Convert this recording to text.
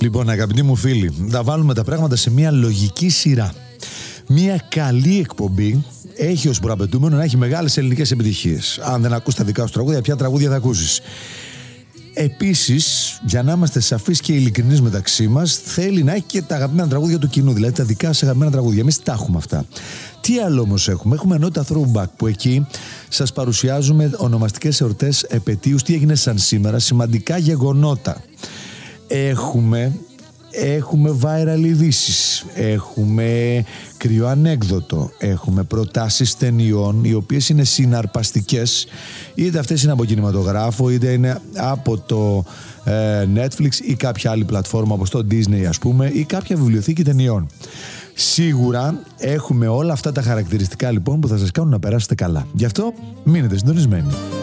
Λοιπόν, αγαπητοί μου φίλοι, θα βάλουμε τα πράγματα σε μια λογική σειρά. Μια καλή εκπομπή έχει ως προαπαιτούμενο να έχει μεγάλες ελληνικές επιτυχίες. Αν δεν ακούς τα δικά σου τραγούδια, ποια τραγούδια θα ακούσεις? Επίσης, για να είμαστε σαφείς και ειλικρινείς μεταξύ μας, θέλει να έχει και τα αγαπημένα τραγούδια του κοινού, δηλαδή τα δικά σας αγαπημένα τραγούδια. Εμείς τα έχουμε αυτά. Τι άλλο όμως έχουμε? Έχουμε ενότητα Throwback, που εκεί σας παρουσιάζουμε ονομαστικές εορτές, επετείους, τι έγινε σαν σήμερα, σημαντικά γεγονότα. Έχουμε viral ειδήσεις, έχουμε κρυό ανέκδοτο, έχουμε προτάσεις ταινιών οι οποίες είναι συναρπαστικές, είτε αυτές είναι από κινηματογράφο, είτε είναι από το Netflix ή κάποια άλλη πλατφόρμα όπως το Disney ας πούμε, ή κάποια βιβλιοθήκη ταινιών. Σίγουρα έχουμε όλα αυτά τα χαρακτηριστικά λοιπόν που θα σας κάνουν να περάσετε καλά. Γι' αυτό μείνετε συντονισμένοι.